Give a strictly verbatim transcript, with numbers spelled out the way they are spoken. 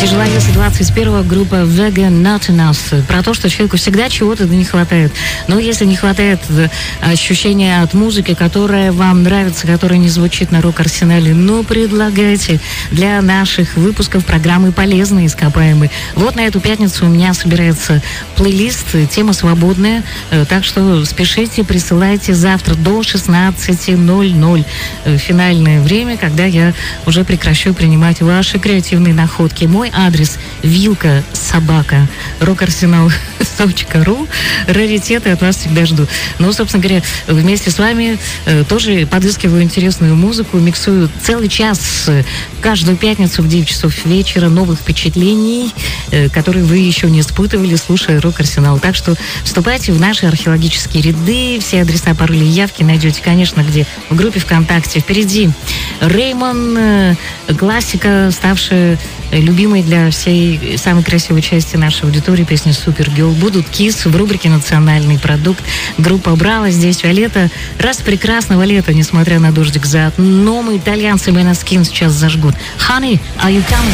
Тяжеловесы двадцать первого, группа Vegan Not Enough. Про то, что человеку всегда чего-то не хватает. Но если не хватает ощущения от музыки, которая вам нравится, которая не звучит на рок-арсенале, ну, предлагайте для наших выпусков программы «Полезные ископаемые». Вот на эту пятницу у меня собирается плейлист, тема свободная, так что спешите, присылайте завтра до шестнадцати ноль-ноль финальное время, когда я уже прекращу принимать ваши креативные находки. Мой адрес вилка собака рок-арсенал точка ру. Раритеты от вас всегда жду. Ну, собственно говоря, вместе с вами э, тоже подыскиваю интересную музыку, миксую целый час э, каждую пятницу в девять часов вечера новых впечатлений, э, которые вы еще не испытывали, слушая рок-арсенал. Так что вступайте в наши археологические ряды. Все адреса, пароли и явки найдете, конечно, где? В группе ВКонтакте. Впереди Реймон, э, классика, ставшая любимой для всей самой красивой части нашей аудитории, песня «Супергерл». Будут Кис в рубрике «Национальный продукт». Группа «Браво», здесь Виолетта. Раз прекрасного лета, несмотря на дождик за окном, итальянцы Måneskin сейчас зажгут. Honey, are you coming?